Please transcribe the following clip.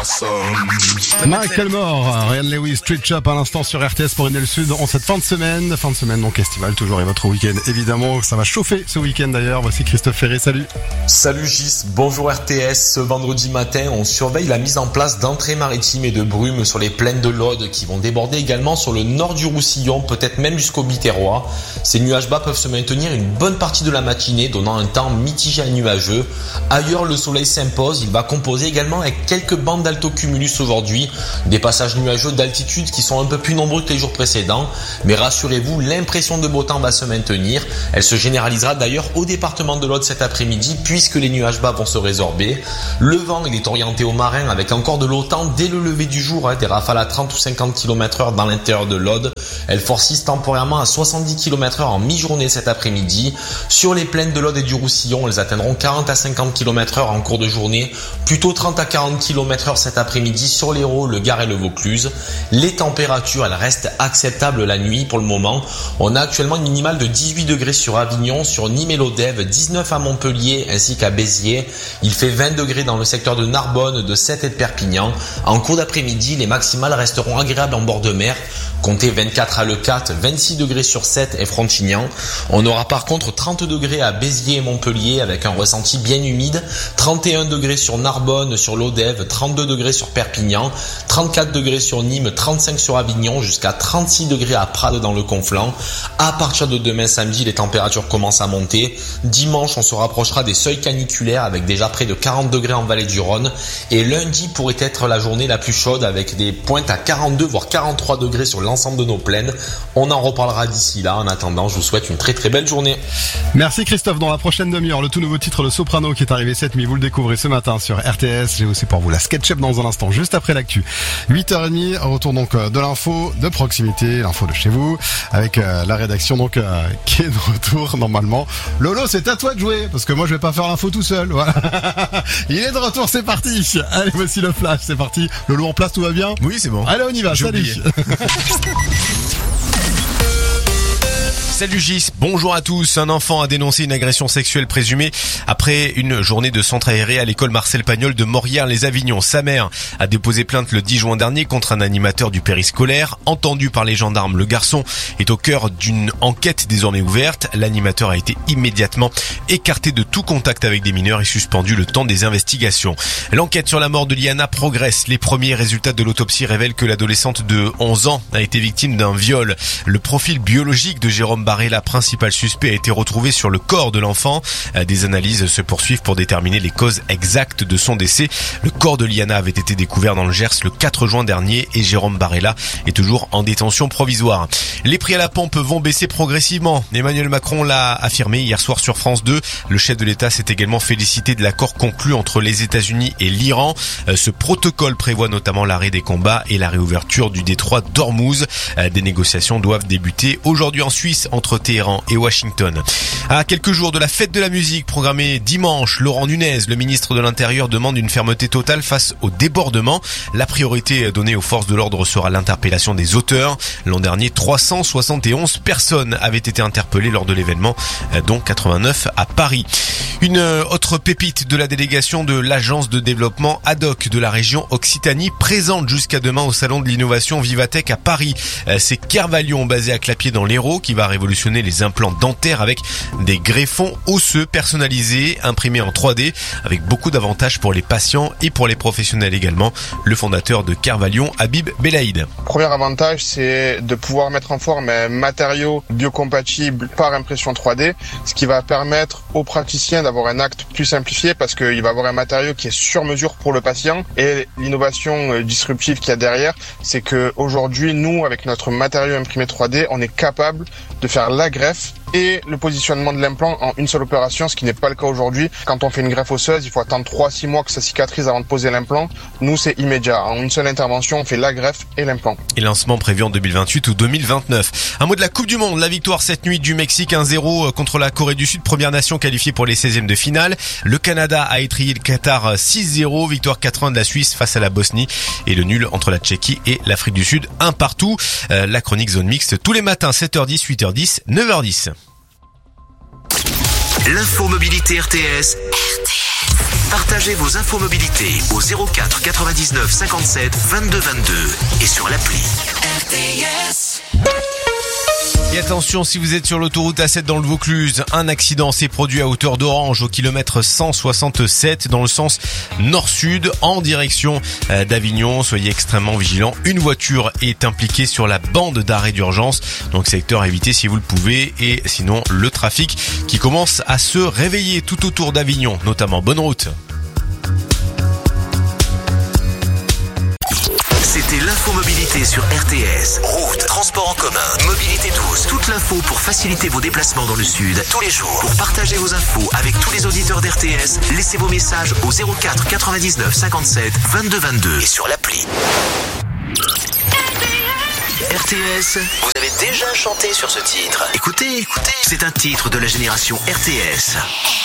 Michael Moore, Ryan Lewis, Street Shop à l'instant sur RTS pour Une Sud en cette fin de semaine donc estival toujours et votre week-end évidemment, ça va chauffer ce week-end d'ailleurs. Voici Christophe Ferré, salut. Salut Gis, bonjour RTS. Ce vendredi matin, on surveille la mise en place d'entrées maritimes et de brumes sur les plaines de l'Aude qui vont déborder également sur le nord du Roussillon, peut-être même jusqu'au Biterrois. Ces nuages bas peuvent se maintenir une bonne partie de la matinée, donnant un temps mitigé à nuageux. Ailleurs, le soleil s'impose, il va composer également avec quelques bandes d'altocumulus aujourd'hui, des passages nuageux d'altitude qui sont un peu plus nombreux que les jours précédents, mais rassurez-vous, l'impression de beau temps va se maintenir. Elle se généralisera d'ailleurs au département de l'Aude cet après-midi puisque les nuages bas vont se résorber. Le vent, il est orienté au marin avec encore de l'eau dès le lever du jour, des rafales à 30 ou 50 km/h dans l'intérieur de l'Aude. Elles forcissent temporairement à 70 km/h en mi-journée cet après-midi. Sur les plaines de l'Aude et du Roussillon, elles atteindront 40 à 50 km/h en cours de journée, plutôt 30 à 40 km/h cet après-midi sur l'Hérault, le Gard et le Vaucluse. Les températures, elles restent acceptables la nuit pour le moment. On a actuellement une minimale de 18 degrés sur Avignon, sur Nîmes et l'Odève, 19 à Montpellier ainsi qu'à Béziers. Il fait 20 degrés dans le secteur de Narbonne, de Sète et de Perpignan. En cours d'après-midi, les maximales resteront agréables en bord de mer. Comptez 24 à Leucate, 26 degrés sur Sète et Frontignan. On aura par contre 30 degrés à Béziers et Montpellier avec un ressenti bien humide, 31 degrés sur Narbonne, sur l'Odève, 32 degrés sur Perpignan, 34 degrés sur Nîmes, 35 sur Avignon, jusqu'à 36 degrés à Prades dans le Conflent. À partir de demain samedi, les températures commencent à monter. Dimanche, on se rapprochera des seuils caniculaires avec déjà près de 40 degrés en vallée du Rhône. Et lundi pourrait être la journée la plus chaude avec des pointes à 42 voire 43 degrés sur l'ensemble de nos plaines. On en reparlera d'ici là. En attendant, je vous souhaite une très très belle journée. Merci Christophe. Dans la prochaine demi-heure, le tout nouveau titre Le Soprano qui est arrivé cette nuit. Vous le découvrez ce matin sur RTS. J'ai aussi pour vous la SketchUp dans un instant, juste après l'actu. 8h30, retour donc de l'info de proximité, l'info de chez vous, avec la rédaction donc qui est de retour normalement. Lolo, c'est à toi de jouer, parce que moi je vais pas faire l'info tout seul. Voilà. Il est de retour, c'est parti. Allez, voici le flash, c'est parti. Lolo en place, tout va bien? Oui, c'est bon. Allez, on y va, salut. Salut Gis, bonjour à tous. Un enfant a dénoncé une agression sexuelle présumée après une journée de centre aéré à l'école Marcel Pagnol de Morières-les-Avignon. Sa mère a déposé plainte le 10 juin dernier contre un animateur du périscolaire. Entendu par les gendarmes, le garçon est au cœur d'une enquête désormais ouverte. L'animateur a été immédiatement écarté de tout contact avec des mineurs et suspendu le temps des investigations. L'enquête sur la mort de Liana progresse. Les premiers résultats de l'autopsie révèlent que l'adolescente de 11 ans a été victime d'un viol. Le profil biologique de Jérôme Barrella, principal suspect, a été retrouvé sur le corps de l'enfant. Des analyses se poursuivent pour déterminer les causes exactes de son décès. Le corps de Liana avait été découvert dans le Gers le 4 juin dernier et Jérôme Barrella est toujours en détention provisoire. Les prix à la pompe vont baisser progressivement. Emmanuel Macron l'a affirmé hier soir sur France 2. Le chef de l'État s'est également félicité de l'accord conclu entre les États-Unis et l'Iran. Ce protocole prévoit notamment l'arrêt des combats et la réouverture du détroit d'Ormuz. Des négociations doivent débuter aujourd'hui en Suisse entre Téhéran et Washington. À quelques jours de la fête de la musique programmée dimanche, Laurent Nunez, le ministre de l'Intérieur, demande une fermeté totale face au débordement. La priorité donnée aux forces de l'ordre sera l'interpellation des auteurs. L'an dernier, 371 personnes avaient été interpellées lors de l'événement, dont 89 à Paris. Une autre pépite de la délégation de l'agence de développement ad-hoc de la région Occitanie, présente jusqu'à demain au salon de l'innovation Vivatech à Paris. C'est Kervalion, basé à Clapier dans l'Hérault, qui va révolutionner les implants dentaires avec des greffons osseux personnalisés, imprimés en 3D, avec beaucoup d'avantages pour les patients et pour les professionnels également. Le fondateur de Kervalion, Habib Belaïd. Premier avantage, c'est de pouvoir mettre en forme un matériau biocompatible par impression 3D, ce qui va permettre aux praticiens d'avoir un acte plus simplifié parce qu'il va avoir un matériau qui est sur mesure pour le patient. Et l'innovation disruptive qu'il y a derrière, c'est que aujourd'hui, nous, avec notre matériau imprimé 3D, on est capable de faire la greffe et le positionnement de l'implant en une seule opération, ce qui n'est pas le cas aujourd'hui. Quand on fait une greffe osseuse, il faut attendre 3-6 mois que ça cicatrise avant de poser l'implant. Nous, c'est immédiat. En une seule intervention, on fait la greffe et l'implant. Et lancement prévu en 2028 ou 2029. Un mot de la Coupe du Monde. La victoire cette nuit du Mexique 1-0 contre la Corée du Sud, première nation qualifiée pour les 16e de finale. Le Canada a étrillé le Qatar 6-0, victoire 4-1 de la Suisse face à la Bosnie et le nul entre la Tchéquie et l'Afrique du Sud, 1 partout. La chronique zone mixte tous les matins 7h10, 8h10, 9h10. L'info mobilité RTS. Partagez vos infos mobilité au 04 99 57 22 22 et sur l'appli. RTS. Et attention, si vous êtes sur l'autoroute A7 dans le Vaucluse, un accident s'est produit à hauteur d'Orange au kilomètre 167 dans le sens nord-sud en direction d'Avignon. Soyez extrêmement vigilants. Une voiture est impliquée sur la bande d'arrêt d'urgence. Donc secteur à éviter si vous le pouvez. Et sinon, le trafic qui commence à se réveiller tout autour d'Avignon, notamment. Bonne route. C'était l'infomobilité sur RTS. Route, transport en commun, mobilité douce. Toute l'info pour faciliter vos déplacements dans le sud tous les jours. Pour partager vos infos avec tous les auditeurs d'RTS, laissez vos messages au 04 99 57 22 22 et sur l'appli. RTS, vous avez déjà chanté sur ce titre. Écoutez, c'est un titre de la génération RTS.